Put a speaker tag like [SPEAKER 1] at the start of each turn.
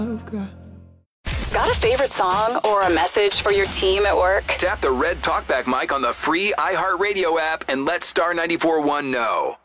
[SPEAKER 1] Got a favorite song or a message for your team at work?
[SPEAKER 2] Tap the red talkback mic on the free iHeartRadio app and let Star 94.1 know.